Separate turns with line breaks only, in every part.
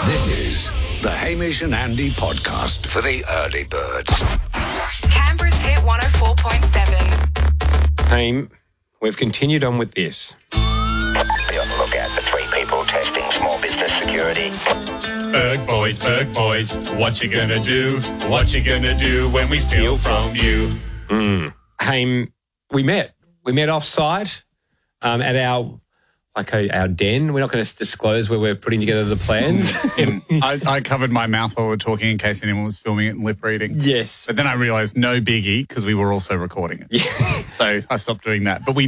This is the Hamish and Andy podcast for the early birds.
Canberra's Hit 104.7.
Haim, we've continued on with this.
Be on the lookout for 3 people testing small business security.
Berg boys, what you gonna do? What you gonna do when we steal from you?
Haim, we met off-site at our den. We're not going to disclose where we're putting together the plans.
I covered my mouth while we were talking in case anyone was filming it and lip reading.
Yes.
But then I realised no biggie because we were also recording it.
Yeah.
So I stopped doing that. But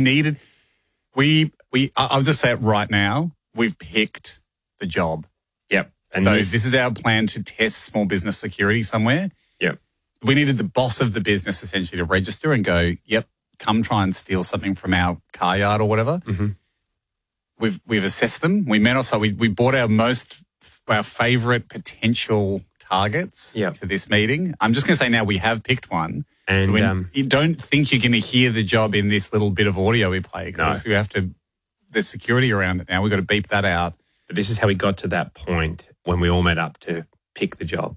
I'll just say it right now, we've picked the job.
Yep. And
so this is our plan to test small business security somewhere.
Yep.
We needed the boss of the business essentially to register and go, yep, come try and steal something from our car yard or whatever.
Mm-hmm.
We've assessed them. We met off, so we bought our favourite potential targets to this meeting. I'm just going to say now we have picked one.
And
so you don't think you're going to hear the job in this little bit of audio we play because obviously we have to. There's security around it now. We've got to beep that out.
But this is how we got to that point when we all met up to pick the job.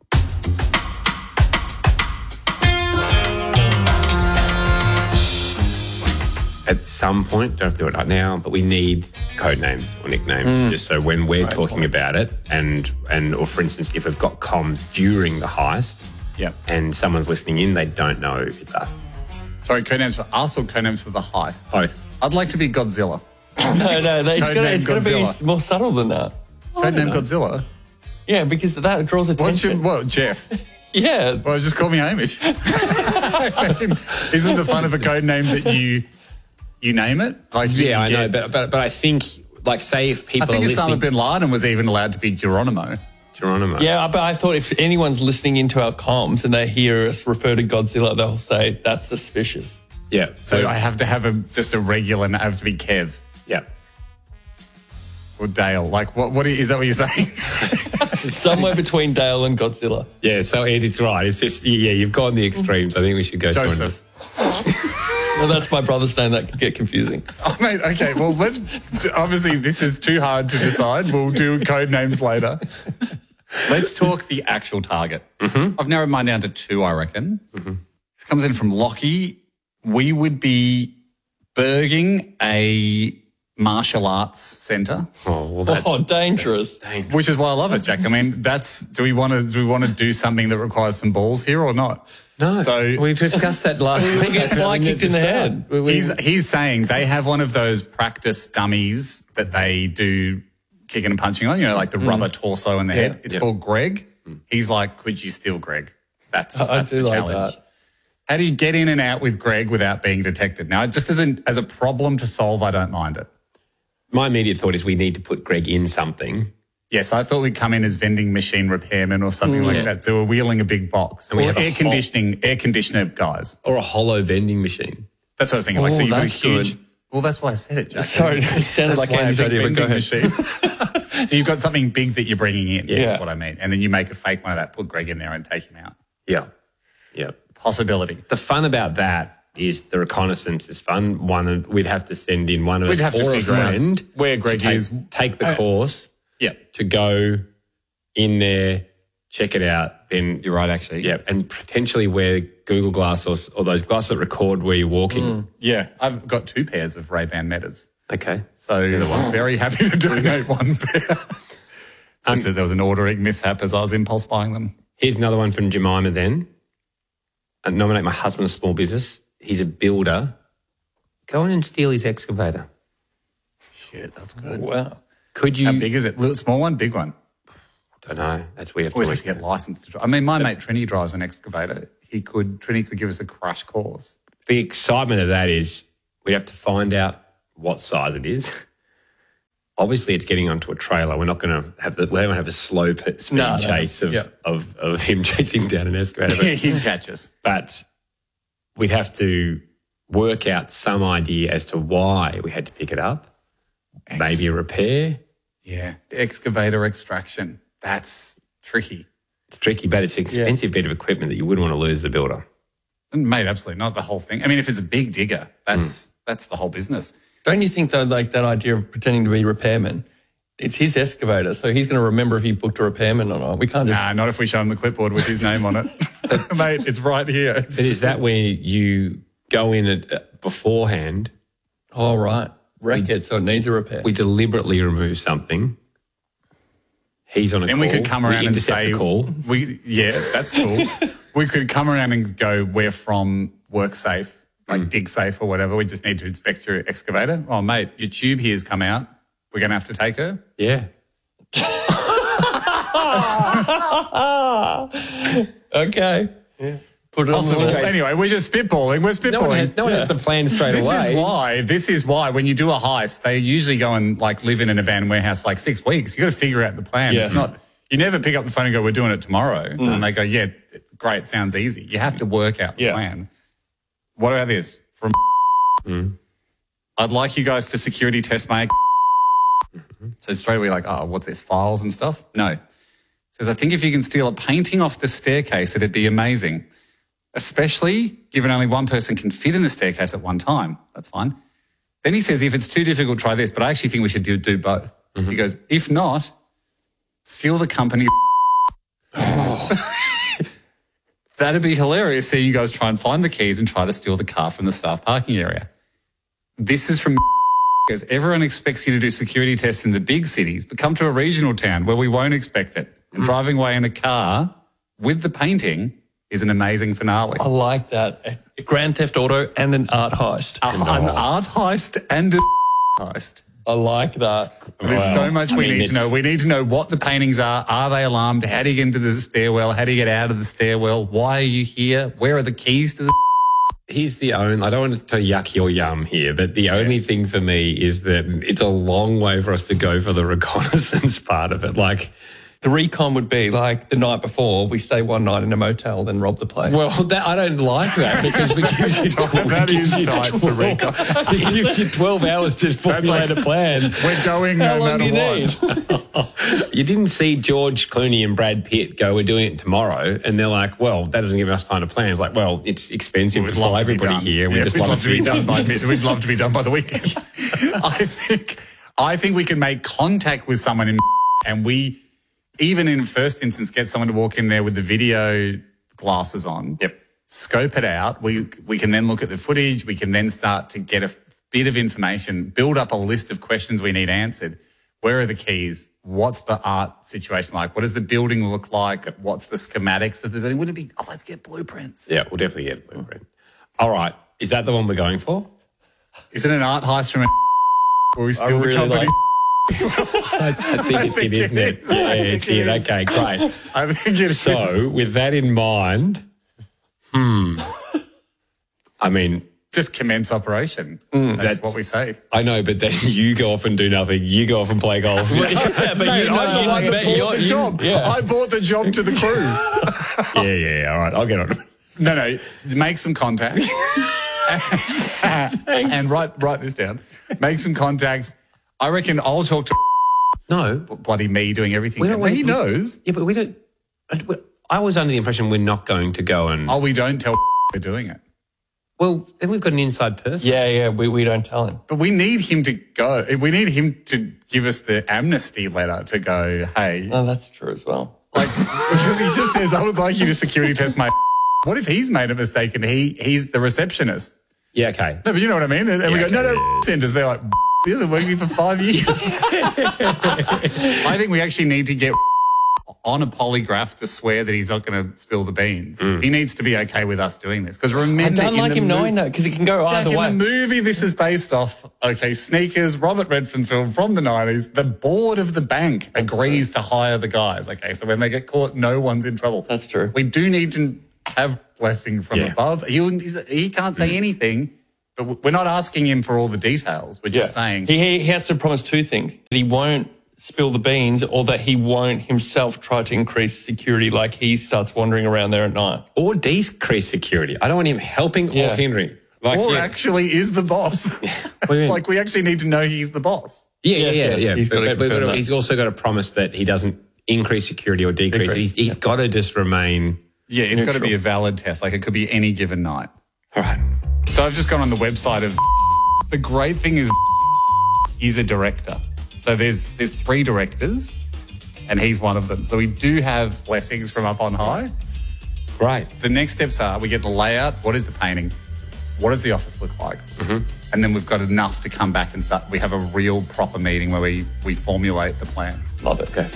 At some point, don't have to do it right now, but we need code names or nicknames just so when we're talking about it or for instance, if we've got comms during the heist and someone's listening in, they don't know it's us.
Sorry, code names for us or code names for the heist?
Both.
I'd like to be Godzilla.
No, it's going to be more subtle than that.
Code name Godzilla?
Yeah, because that draws attention.
Jeff?
Yeah.
Well, just call me Hamish. I mean, isn't the fun of a code name that you name it?
I know, but I think, say if people are listening...
Osama bin Laden was even allowed to be Geronimo.
Yeah, but I thought if anyone's listening into our comms and they hear us refer to Godzilla, they'll say, that's suspicious.
Yeah.
So I have to have just a regular, I have to be Kev.
Yeah.
Or Dale. What is that what you're saying?
Somewhere between Dale and Godzilla.
Yeah, so it's right. It's just, you've gone the extremes. I think we should go...
Joseph.
Well, that's my brother's name. That could get confusing.
Oh, mate, okay. Well, obviously, this is too hard to decide. We'll do code names later. Let's talk the actual target. Mm-hmm. I've narrowed mine down to 2, I reckon. Mm-hmm. This comes in from Lockie. We would be burging a martial arts centre.
Oh, well, that's
dangerous.
Which is why I love it, Jack. I mean, do we want to do something that requires some balls here or not?
No, so we discussed that last week.
We get fly kicked in the head.
He's saying they have one of those practice dummies that they do kicking and punching on, like the rubber torso in the head. It's called Greg. He's like, could you steal Greg? That's the challenge. That. How do you get in and out with Greg without being detected? Now, just as a problem to solve, I don't mind it.
My immediate thought is we need to put Greg in something.
Yes, I thought we'd come in as vending machine repairmen or something like that. So we're wheeling a big box. And we have air conditioner guys.
Or a hollow vending machine.
That's what I was thinking. So you've got a huge...
Good.
Well, that's why I said it, Jack.
Sorry, it sounded like Andy's idea, but go ahead.
So you've got something big that you're bringing in. Yeah. That's what I mean. And then you make a fake one of that, put Greg in there and take him out.
Yeah. Yeah.
Possibility.
The fun about that is the reconnaissance is fun. We'd have to send in one of us or a friend
where Greg is.
Take the course.
Yeah.
To go in there, check it out. Then
you're right, actually.
Yeah. And potentially wear Google Glass or those glasses that record where you're walking.
Yeah. I've got 2 pairs of Ray-Ban Metas.
Okay.
So I'm very happy to donate 1 pair. So there was an ordering mishap as I was impulse buying them.
Here's another one from Jemima then. Nominate my husband's small business. He's a builder. Go in and steal his excavator.
Shit, that's good.
Wow.
Could you...
How big is it? Little, small one, big one?
Don't know. That's we have
to get licensed to drive. I mean, my mate Trini drives an excavator. Trini could give us a crash course.
The excitement of that is we have to find out what size it is. Obviously, it's getting onto a trailer. We're not going to have we don't have a slow speed chase of him chasing down an excavator.
He'd catch us.
But we'd have to work out some idea as to why we had to pick it up. Maybe a repair.
Yeah. Excavator extraction. That's tricky.
It's tricky, but it's an expensive bit of equipment that you wouldn't want to lose the builder.
Mate, absolutely not the whole thing. I mean, if it's a big digger, that's the whole business.
Don't you think, though, like that idea of pretending to be repairmen, it's his excavator, so he's going to remember if he booked a repairman or not. We can't just...
Nah, not if we show him the clipboard with his name on it. Mate, it's right here.
But is that where you go in beforehand?
Oh, right. Wreck it, so it needs a repair.
We deliberately remove something. He's on a
then
call.
We could come around and
intercept
say,
the call.
Yeah, that's cool. We could come around and go, we're from WorkSafe, like DigSafe or whatever. We just need to inspect your excavator. Oh, mate, your tube here's come out. We're going to have to take her?
Yeah.
Okay. Yeah. Put it on the list.
Anyway, we're just spitballing. We're spitballing.
No one has the plan straight away.
This is why when you do a heist, they usually go and like live in an abandoned warehouse for like 6 weeks. You got to figure out the plan.
Yeah.
It's not, you never pick up the phone and go, we're doing it tomorrow. And they go, yeah, great. Sounds easy. You have to work out the plan. What about this? From I'd like you guys to security test my So straight away like, oh, what's this, files and stuff? No. Says, I think if you can steal a painting off the staircase, it'd be amazing. Especially given only one person can fit in the staircase at one time. That's fine. Then he says, if it's too difficult, try this. But I actually think we should do both. He goes, if not, steal the company's That'd be hilarious. See you guys try and find the keys and try to steal the car from the staff parking area. This is from because everyone expects you to do security tests in the big cities, but come to a regional town where we won't expect it. And driving away in a car with the painting is an amazing finale.
I like that. A Grand Theft Auto and an art heist.
An art heist and a heist.
I like that.
There's so much we need to know. We need to know what the paintings are. Are they alarmed? How do you get into the stairwell? How do you get out of the stairwell? Why are you here? Where are the keys to the
He's the only, I don't want to yuck your yum here, but the only thing for me is that it's a long way for us to go for the reconnaissance part of it. Like,
the recon would be like the night before, we stay one night in a motel, then rob the place.
well, I don't like that because we give you 12,
That is tight for recon.
it gives you 12 hours to formulate a plan.
We're going
How
no
long do
matter
you
what.
need?
You didn't see George Clooney and Brad Pitt go, we're doing it tomorrow. And they're like, well, that doesn't give us time to plan. It's like, well, it's expensive to fly everybody here.
We'd love to be done by the weekend. I think we can make contact with someone in and we, even in first instance, get someone to walk in there with the video glasses on.
Yep.
Scope it out. We can then look at the footage. We can then start to get a bit of information, build up a list of questions we need answered. Where are the keys? What's the art situation like? What does the building look like? What's the schematics of the building? Would it be, let's get blueprints.
Yeah, we'll definitely get a blueprint. All right. Is that the one we're going for?
Is it an art heist from or we steal the
really
company?
I think it's it, isn't it? Yeah, it's it. Okay, great.
I think it is.
So, with that in mind, I mean,
just commence operation. That's what we say.
I know, but then you go off and do nothing. You go off and play golf.
Yeah, but
Mate,
you know,
I'm the one that bought the job.
Yeah.
I bought the job to the crew.
yeah. All right, I'll get on.
No, make some contact. And write this down. Make some contact. I reckon I'll talk to
No,
bloody me doing everything.
We don't
But
want-
he knows.
yeah, but we don't. I was under the impression we're not going to go and.
Oh, we don't tell we're doing it.
Well, then we've got an inside person.
Yeah, we don't tell him.
But we need him to go. We need him to give us the amnesty letter to go, hey.
No, that's true as well.
Like, because he just says, I would like you to security test my. What if he's made a mistake and he's the receptionist?
Yeah, okay.
No, but you know what I mean? And we go,
okay,
no,
yeah.
centers. They're like, he hasn't worked here for 5 years. I think we actually need to get on a polygraph to swear that he's not going to spill the beans. He needs to be okay with us doing this. Because remember,
I don't like him knowing that because it can go either way.
in the movie this is based off, Sneakers, Robert Redford film from the 90s, the board of the bank agrees to hire the guys. Okay, so when they get caught, no one's in trouble.
That's true.
We do need to have blessing from above. He can't say anything, but we're not asking him for all the details. We're just saying...
He has to promise two things. That he won't spill the beans or that he won't himself try to increase security like he starts wandering around there at night.
Or decrease security. I don't want him helping or hindering. Like,
or actually is the boss.
What do you mean?
Like, we actually need to know he's the boss.
Yes, he's got to confirm that.
He's also got to promise that he doesn't increase security or decrease. He's got to just remain...
Yeah, it's got to be a valid test. Like, it could be any given night.
All right.
So I've just gone on the website of... The great thing is he's a director. So there's 3 directors, and he's one of them. So we do have blessings from up on high.
Great.
The next steps are we get the layout. What is the painting? What does the office look like? And then we've got enough to come back and start. We have a real proper meeting where we formulate the plan.
Love it. Okay.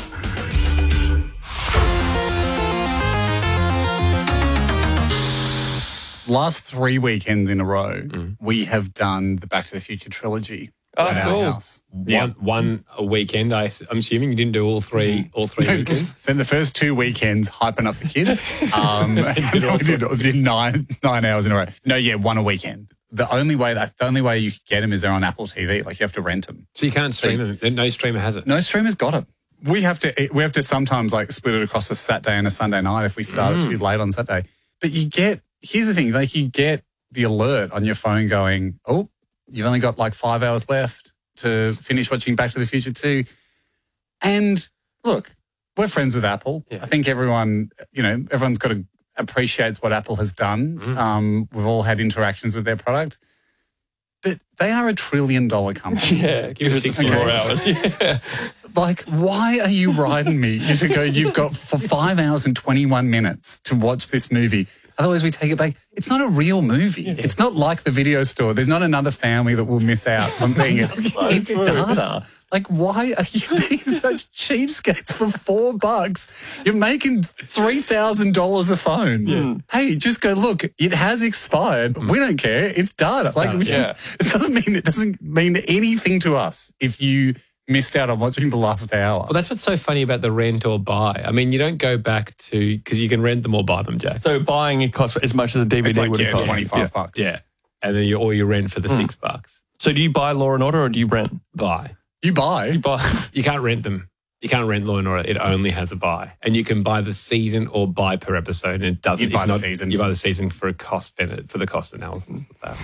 Last 3 weekends in a row, we have done the Back to the Future trilogy at our house.
One a weekend. I'm assuming you didn't do all three weekends.
So in the first 2 weekends, hyping up the kids, we did 9 hours in a row. No, yeah, one a weekend. The only way you can get them is they're on Apple TV. Like you have to rent them.
So you can't stream them. No streamer has it.
No streamer's got it. We have to sometimes like split it across a Saturday and a Sunday night if we started too late on Saturday. But here's the thing, like you get the alert on your phone going, oh, you've only got like 5 hours left to finish watching Back to the Future 2. And look, we're friends with Apple. Yeah. I think everyone's got to appreciates what Apple has done. We've all had interactions with their product. But they are $1 trillion company.
Yeah, give us 6 more hours. Yeah.
Like, why are you riding me? You've got for 5 hours and 21 minutes to watch this movie. Otherwise, we take it back. It's not a real movie. Yeah. It's not like the video store. There's not another family that will miss out on seeing it. It's data. Like, why are you being such cheapskates for $4? You're making $3,000 a phone. Yeah. Hey, just go, look, it has expired. We don't care. It's data. Like, it doesn't mean anything to us if you missed out on watching the last hour.
Well, that's what's so funny about the rent or buy. I mean, you don't go back to, because you can rent them or buy them, Jack.
So buying it costs as much as a DVD would have cost.
$25.
Yeah. And then you rent for the $6.
So do you buy Law and Order or do you rent?
Buy.
You buy?
You can't rent them. You can't rent Law and Order. It only has a buy. And you can buy the season or buy per episode. And it doesn't.
You buy the season.
You buy the season for for the cost analysis of that.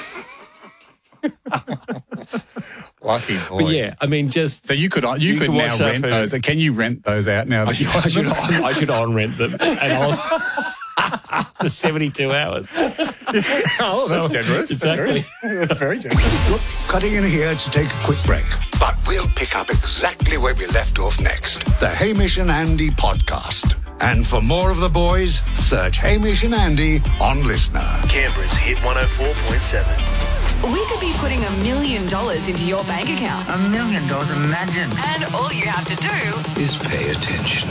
Lucky boy.
But yeah, I mean, just
so you could now rent those. Can you rent those out now?
I should on rent them and for 72 hours.
Oh, that's generous.
Exactly.
That's very generous.
Look, cutting in here to take a quick break, but we'll pick up exactly where we left off next. The Hamish and Andy podcast. And for more of the boys, search Hamish and Andy on Listener.
Canberra's Hit 104.7.
We could be putting $1 million into your bank account.
$1 million, imagine.
And all you have to do
Is pay attention.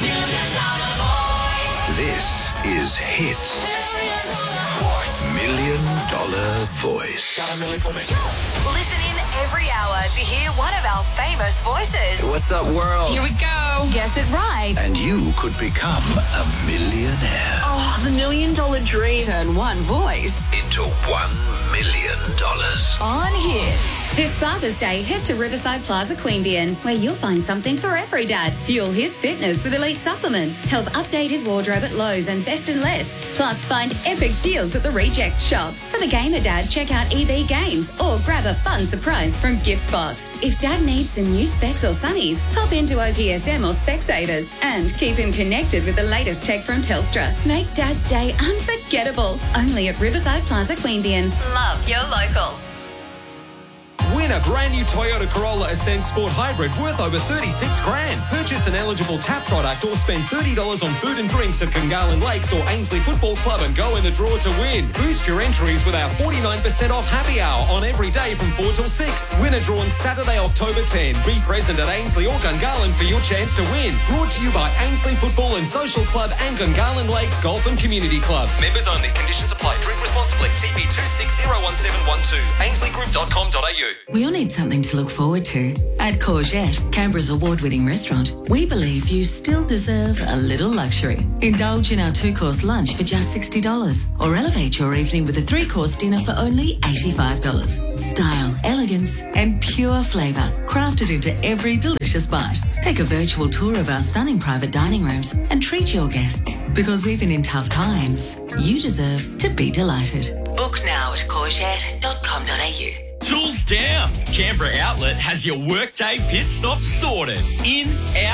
This is Hits. $1 million voice.
listen in every hour to hear one of our famous voices.
What's up, world?
Here we go. Guess it right.
And you could become a millionaire.
Oh, the $1 million dream.
Turn one voice
Into $1 million.
on Hit.
This Father's Day, head to Riverside Plaza Queanbeyan, where you'll find something for every dad. Fuel his fitness with elite supplements. Help update his wardrobe at Lowe's and Best and Less. Plus, find epic deals at the Reject Shop. For the gamer dad, check out EB Games or grab a fun surprise from Giftbox. If dad needs some new specs or sunnies, pop into OPSM or Specsavers and keep him connected with the latest tech from Telstra. Make Dad's Day unforgettable. Only at Riverside Plaza Queanbeyan. Love your local.
Win a brand new Toyota Corolla Ascent Sport Hybrid worth over $36,000. Purchase an eligible TAP product or spend $30 on food and drinks at Gungahlin Lakes or Ainsley Football Club and go in the draw to win. Boost your entries with our 49% off happy hour on every day from 4 till 6. Winner drawn Saturday, October 10. Be present at Ainsley or Gungahlin for your chance to win. Brought to you by Ainsley Football and Social Club and Gungahlin Lakes Golf and Community Club. Members only. Conditions apply. Drink responsibly. TP 2601712. AinsleyGroup.com.au.
We all need something to look forward to. At Courgette, Canberra's award-winning restaurant, we believe you still deserve a little luxury. Indulge in our 2-course lunch for just $60 or elevate your evening with a 3-course dinner for only $85. Style, elegance and pure flavour crafted into every delicious bite. Take a virtual tour of our stunning private dining rooms and treat your guests, because even in tough times, you deserve to be delighted. Book now at courgette.com.au.
Tools down. Canberra Outlet has your workday pit stop sorted. In, out,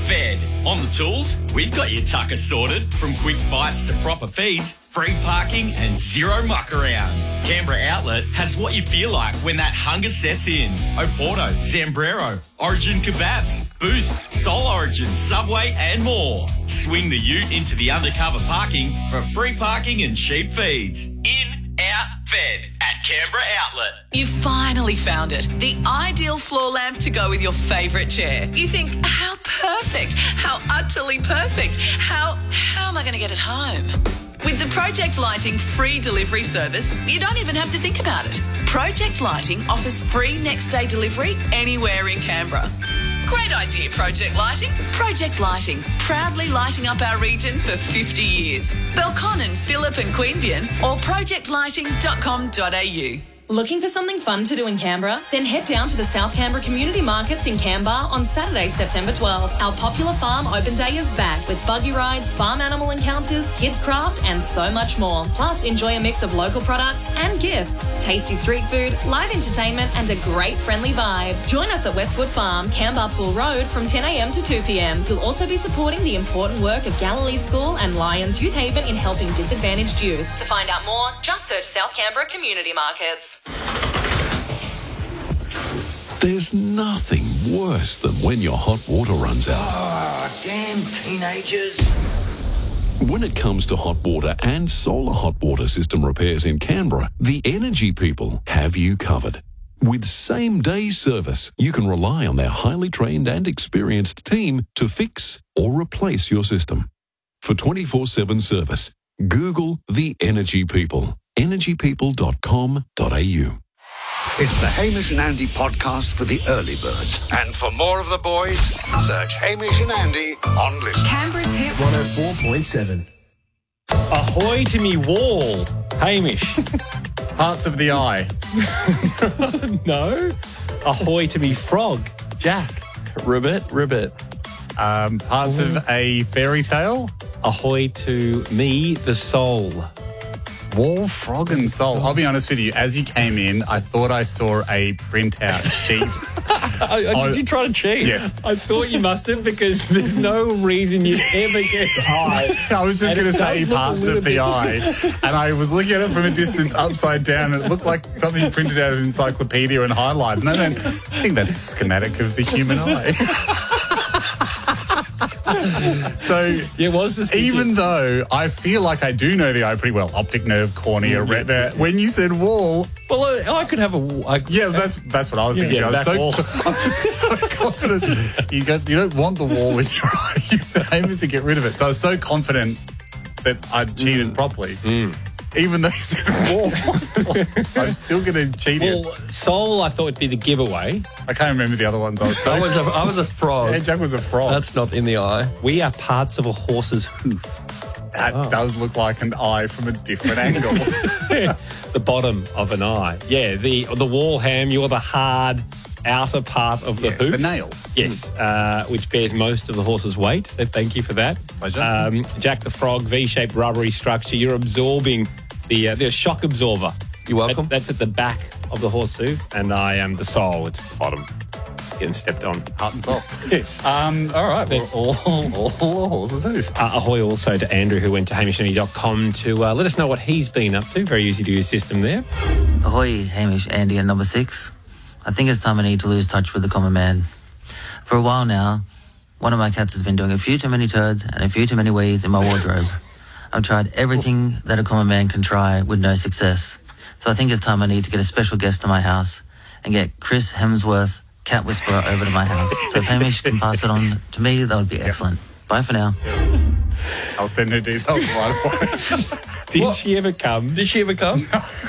Fed. On the tools, we've got your tucker sorted. From quick bites to proper feeds, free parking and zero muck around. Canberra Outlet has what you feel like when that hunger sets in. Oporto, Zambrero, Origin Kebabs, Boost, Soul Origin, Subway and more. Swing the ute into the undercover parking for free parking and cheap feeds. In, out, fed at Canberra Outlet.
You finally found it. The ideal floor lamp to go with your favourite chair. You think, how perfect, how utterly perfect, how am I going to get it home? With the Project Lighting free delivery service, you don't even have to think about it. Project Lighting offers free next day delivery anywhere in Canberra. Great idea, Project Lighting. Project Lighting, proudly lighting up our region for 50 years. Belconnen, Phillip and Queanbeyan or projectlighting.com.au.
Looking for something fun to do in Canberra? Then head down to the South Canberra Community Markets in Canberra on Saturday, September 12. Our popular farm open day is back with buggy rides, farm animal encounters, kids craft and so much more. Plus, enjoy a mix of local products and gifts, tasty street food, live entertainment and a great friendly vibe. Join us at Westwood Farm, Canberra Pool Road from 10 a.m. to 2 p.m. You'll also be supporting the important work of Galilee School and Lions Youth Haven in helping disadvantaged youth. To find out more, just search South Canberra Community Markets.
There's nothing worse than when your hot water runs out.
Oh, damn teenagers.
When it comes to hot water and solar hot water system repairs in Canberra, the Energy People have you covered. With same-day service, you can rely on their highly trained and experienced team to fix or replace your system. For 24/7 service, Google the Energy People. energypeople.com.au.
It's the Hamish and Andy podcast for the early birds. And for more of the boys, search Hamish and Andy on Listen.
Canberra's Hit
104.7.
Ahoy to me wall, Hamish.
Parts of the eye.
No. Ahoy to me frog, Jack.
Ribbit.
Parts of a fairy tale.
Ahoy to me, the soul.
Wall, frog and soul. I'll be honest with you, as you came in, I thought I saw a printout sheet.
Did you try to cheat?
Yes.
I thought you must have, because there's no reason you'd ever guess eye.
I was just going to say
does look
parts
a little
of the
bit-
eye. And I was looking at it from a distance upside down, and it looked like something printed out of an encyclopedia and highlighted. And I think that's a schematic of the human eye. So
it was
even though I feel like I do know the eye pretty well, optic nerve, cornea, retina. When you said wall,
well, I could have a.
That's what I was thinking.
Yeah,
I was
back
so,
wall.
I was so confident. You don't want the wall in your eye. The aim is to get rid of it. So I was so confident that I'd cheated properly. Even though you said wall, I'm still going to cheat it.
Well, soul, I thought would be the giveaway.
I can't remember the other ones.
I was a frog.
Yeah, Jack was a frog.
That's not in the eye.
We are parts of a horse's hoof.
That does look like an eye from a different angle.
The bottom of an eye. Yeah, the wall ham, you're the hard outer part of the hoof.
The nail.
Yes, which bears most of the horse's weight. So thank you for that.
Pleasure.
Jack the frog, V-shaped rubbery structure. You're absorbing the shock absorber.
You're welcome.
That's at the back of the horse hoof, and I am the sole. It's the bottom. Getting stepped on.
Heart and soul.
Yes.
All right. We're all horses hoof.
Ahoy also to Andrew, who went to hamishandy.com to let us know what he's been up to. Very easy to use system there.
Ahoy, Hamish, Andy and number 6. I think it's time I need to lose touch with the common man. For a while now, one of my cats has been doing a few too many turds and a few too many wees in my wardrobe. I've tried everything that a common man can try with no success. So I think it's time I need to get a special guest to my house and get Chris Hemsworth, Cat Whisperer, over to my house. So if Hamish can pass it on to me, that would be excellent. Bye for now.
I'll send her details right away.
Did she ever come?
Did she ever come?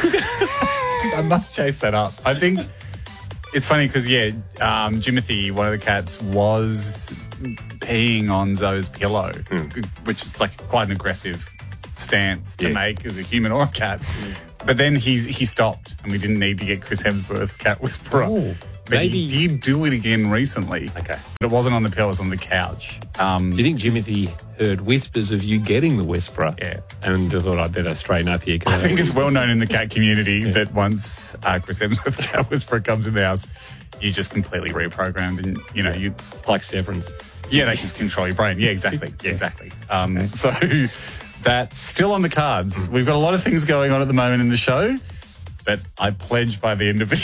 I must chase that up. I think it's funny because, Jimothy, one of the cats, was peeing on Zoe's pillow, which is like quite an aggressive stance to make as a human or a cat. But then he stopped, and we didn't need to get Chris Hemsworth's Cat Whisperer.
Ooh,
but he did do it again recently.
Okay.
But it wasn't on the pillow, it was on the couch.
Do you think Jimothy heard whispers of you getting the Whisperer?
Yeah.
And thought I'd better straighten up here.
I think it's well known in the cat community that once Chris Hemsworth's Cat Whisperer comes in the house, you just completely reprogrammed and, you
like Severance.
Yeah, they can control your brain. Yeah, exactly. Yeah, exactly. So that's still on the cards. We've got a lot of things going on at the moment in the show, but I pledge by the end of it,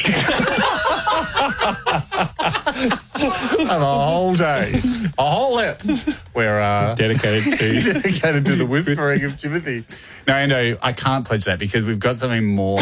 have a whole day, a whole ep, we're dedicated to the whispering of Timothy. No, Ando, I can't pledge that because we've got something more.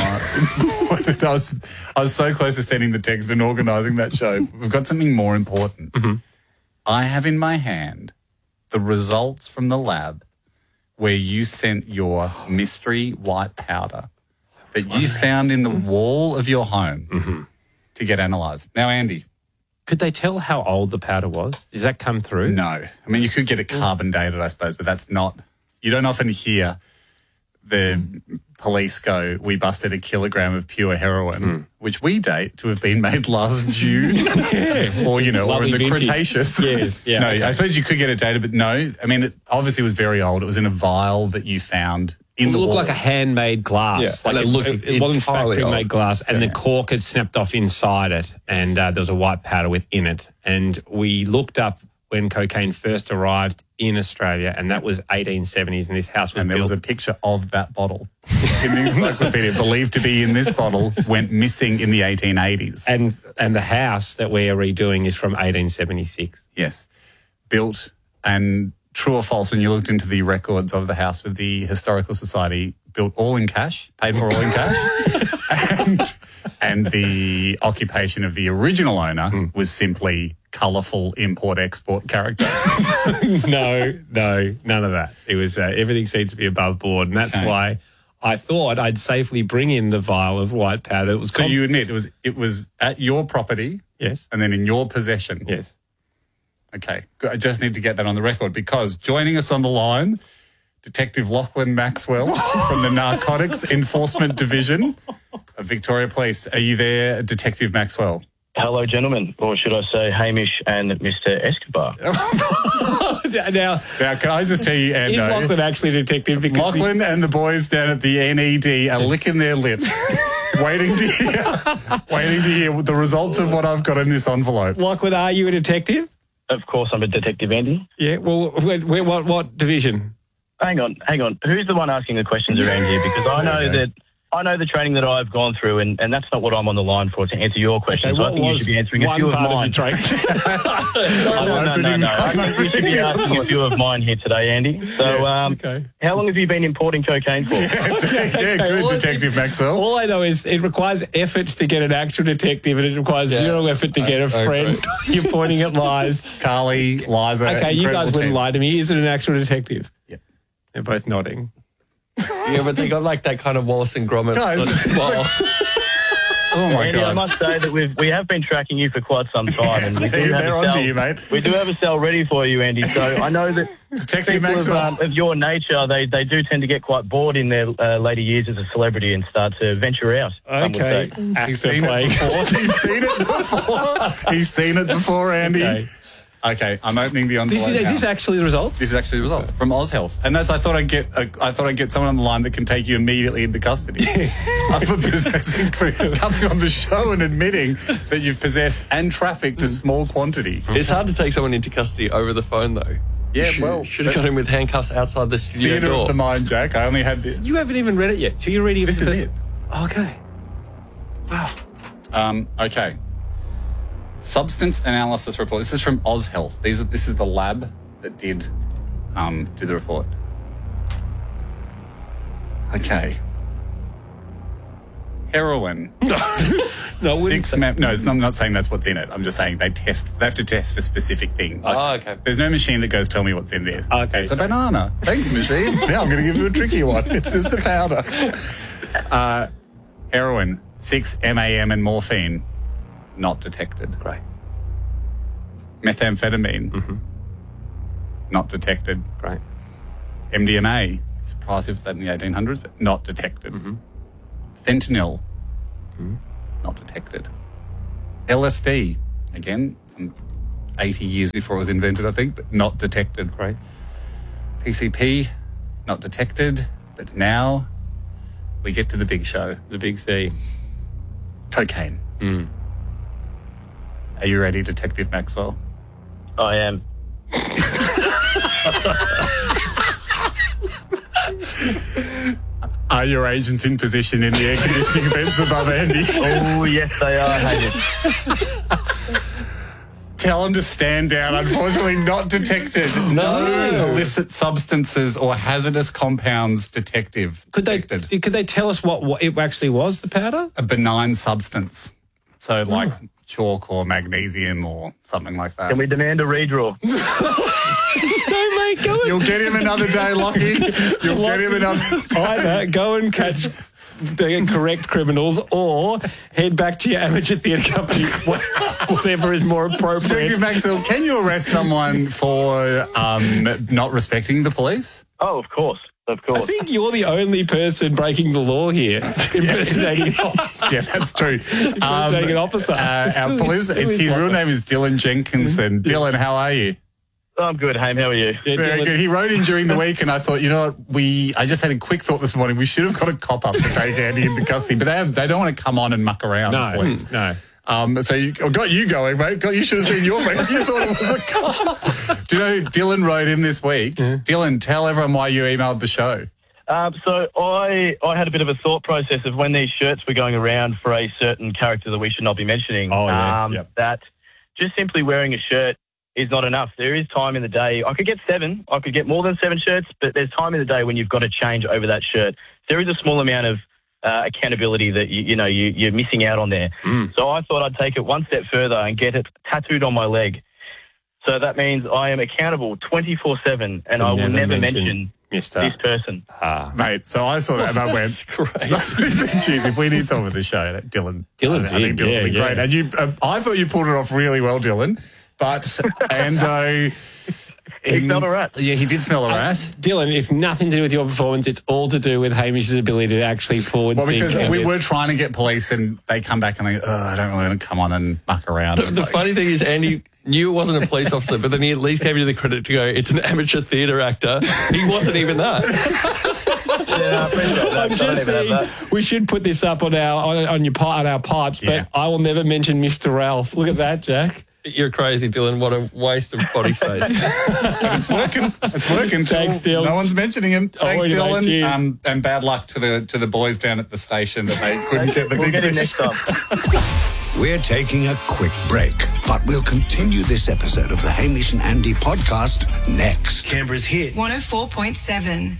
I was so close to sending the text and organising that show. We've got something more important. Mm-hmm. I have in my hand the results from the lab where you sent your mystery white powder that you found in the wall of your home to get analysed. Now, Andy.
Could they tell how old the powder was? Does that come through?
No. I mean, you could get it carbon dated, I suppose, but that's not... You don't often hear the police go, we busted a kilogram of pure heroin, which we date to have been made last June. Or, you know, or in the vintage. Cretaceous.
Yes. Yeah,
no,
okay.
I suppose you could get it dated, but no. I mean, it obviously was very old. It was in a vial that you found in the wall.
It looked like a handmade glass.
Yeah,
like it wasn't factory-made glass, and the cork had snapped off inside it, and there was a white powder within it. And we looked up when cocaine first arrived in Australia, and that was 1870s, and this house was built.
And there was a picture of that bottle in the encyclopedia, believed to be in this bottle, went missing in the 1880s.
And the house that we are redoing is from 1876.
Yes. Built, and true or false, when you looked into the records of the house with the Historical Society, built all in cash, paid for all in cash, and the occupation of the original owner was simply colourful import-export character.
No, none of that. It was everything seemed to be above board, and that's why I thought I'd safely bring in the vial of white powder. It was
so you admit it was at your property,
yes,
and then in your possession,
yes.
Okay, I just need to get that on the record because joining us on the line, Detective Lachlan Maxwell from the Narcotics Enforcement Division of Victoria Police. Are you there, Detective Maxwell?
Hello, gentlemen, or should I say Hamish and Mr. Escobar?
Now, can I just tell you, Ando,
is Lachlan actually a detective?
Lachlan and the boys down at the NED are licking their lips, waiting to hear the results of what I've got in this envelope.
Lachlan, are you a detective?
Of course, I'm a detective, Andy.
Yeah. Well, what division?
Hang on. Who's the one asking the questions around here? Because I know the training that I've gone through, and that's not what I'm on the line for, to answer your questions.
Okay,
I think you should be answering a few of mine.
No.
I think you should be asking a few of mine here today, Andy. So, how long have you been importing cocaine for?
Good, Detective Maxwell.
All I know is it requires effort to get an actual detective, and it requires zero effort to get a friend. You're pointing at lies.
Carly, Liza.
Okay, you guys wouldn't
team.
lie to me. Is it an actual detective?
Yeah.
They're both nodding.
Yeah, but they got like that kind of Wallace and Gromit smile.
Oh my
Andy,
God!
I must say that we have been tracking you for quite some time, and
they're onto you, mate.
We do have a cell ready for you, Andy. So I know that people of your nature, they do tend to get quite bored in their later years as a celebrity and start to venture out.
Okay,
He's seen it before, Andy. Okay, I'm opening the envelope.
Is this actually the result?
This is actually the result from OzHealth, and that's. I thought I'd get someone on the line that can take you immediately into custody for possessing, for coming on the show and admitting that you've possessed and trafficked a small quantity.
It's hard to take someone into custody over the phone, though.
Yeah,
should have got him with handcuffs outside the studio
Theatre
door.
of the mind, Jack. I only had the.
You haven't even read it yet, so you're reading it.
This is it.
Okay. Wow.
Okay. Substance analysis report. This is from OzHealth. This is the lab that did do the report. Okay. Heroin.
No,
I'm not saying that's what's in it. I'm just saying they have to test for specific things.
Oh, okay.
There's no machine that goes, tell me what's in this.
Okay.
It's a banana. Thanks, machine. Now I'm going to give you a tricky one. It's just a powder. Heroin, 6 MAM and morphine. Not detected.
Great.
Methamphetamine. Not detected.
Great.
MDMA. Surprised if it was that in the 1800s, but not detected. Fentanyl. Not detected. LSD. Again, some 80 years before it was invented, I think, but not detected.
Great.
PCP. Not detected. But now we get to the big show.
The big C.
Cocaine. Are you ready, Detective Maxwell?
I am.
Are your agents in position in the air conditioning vents above Andy?
Oh, yes, they are, Hamish.
Tell them to stand down. Unfortunately, not detected. No illicit substances or hazardous compounds detected.
Could they tell us what it actually was, the powder?
A benign substance. So like chalk or magnesium or something like that.
Can we demand a redraw?
No, mate, go and...
You'll get him another day, Lockie. You'll get him another day.
Either go and catch the correct criminals or head back to your amateur theatre company, whatever is more appropriate.
Detective Maxwell, can you arrest someone for not respecting the police?
Oh, of course. Of course.
I think you're the only person breaking the law here, impersonating an officer.
Yeah, that's true.
Impersonating an officer.
Our police, his real name is Dylan Jenkinson. Dylan, how are you?
I'm good, Haim. How are you?
Yeah,
very good. He wrote in during the week, and I thought, you know what? I just had a quick thought this morning. We should have got a cop up to take Andy into custody, but they don't want to come on and muck around.
No.
So I got you going, mate. You should have seen your face. You thought it was a cop. Do you know who Dylan wrote in this week? Yeah. Dylan, tell everyone why you emailed the show.
So I had a bit of a thought process of when these shirts were going around for a certain character that we should not be mentioning. That just simply wearing a shirt is not enough. There is time in the day. I could get 7. I could get more than 7 shirts, but there's time in the day when you've got to change over that shirt. There is a small amount of accountability that you're missing out on there. So I thought I'd take it one step further and get it tattooed on my leg. So that means I am accountable 24/7, and I will never mention this person.
Mate, so I saw that and I went, jeez, if we need someone for the show, Dylan. I think Dylan would be great. And I thought you pulled it off really well, Dylan. But Ando...
He smelled a rat.
Yeah, he did smell a rat.
Dylan, it's nothing to do with your performance. It's all to do with Hamish's ability to actually forward think.
Well, because we were trying to get police and they come back and they go, I don't really want to come on and muck around.
The funny thing is, Andy knew it wasn't a police officer, but then he at least gave you the credit to go, it's an amateur theatre actor. He wasn't even that.
Yeah, I appreciate that.
I'm just saying we should put this up on our pipes, but I will never mention Mr. Ralph. Look at that, Jack.
You're crazy, Dylan. What a waste of body space.
It's working. It's working.
Thanks, Dylan.
No one's mentioning him. Thanks, Dylan.
Cheers.
And bad luck to the boys down at the station that they couldn't get the
we'll
big
get him
fish.
next time.
We're taking a quick break, but we'll continue this episode of the Hamish and Andy podcast next.
Canberra's Hit
104.7.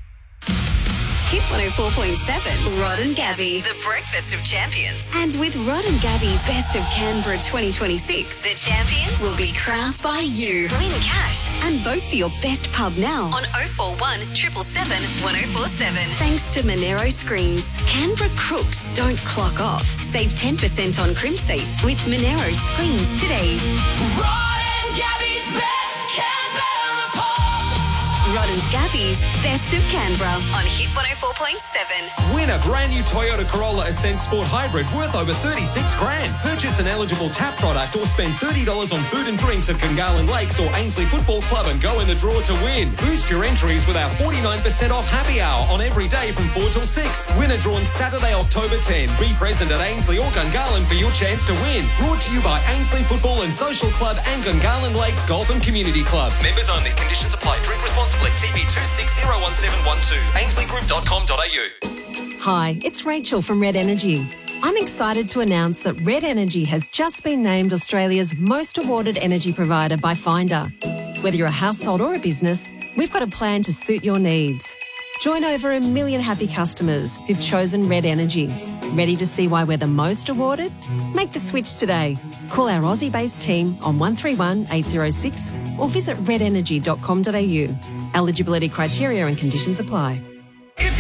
Hit 104.7. Rod and Gabby, the breakfast of champions. And with Rod and Gabby's Best of Canberra 2026, the champions will be crowned by you. Win cash and vote for your best pub now on 041 777 1047. Thanks to Monero Screens. Canberra crooks don't clock off. Save 10% on CrimSafe with Monero Screens today.
Rod and Gabby's Best Canberra Pub.
Rod and Gabby's Best of Canberra on Hit 104.7.
Win a brand new Toyota Corolla Ascent Sport Hybrid worth over 36 grand. Purchase an eligible tap product or spend $30 on food and drinks at Gungahlin Lakes or Ainsley Football Club and go in the draw to win. Boost your entries with our 49% off happy hour on every day from 4 till 6. Winner drawn Saturday, October 10. Be present at Ainsley or Gungahlin for your chance to win. Brought to you by Ainsley Football and Social Club and Gungahlin Lakes Golf and Community Club. Members only. Conditions apply. Drink responsibly. TB 26011712. AinsleyGroup.com.au.
Hi, it's Rachel from Red Energy. I'm excited to announce that Red Energy has just been named Australia's most awarded energy provider by Finder. Whether you're a household or a business, we've got a plan to suit your needs. Join over 1 million happy customers who've chosen Red Energy. Ready to see why we're the most awarded? Make the switch today. Call our Aussie-based team on 131 806 or visit redenergy.com.au. Eligibility criteria and conditions apply.